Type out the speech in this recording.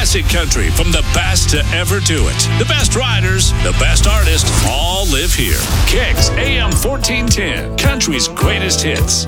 classic country from the best to ever do it. The best riders, the best artists, all live here. Kicks AM 1410, country's greatest hits.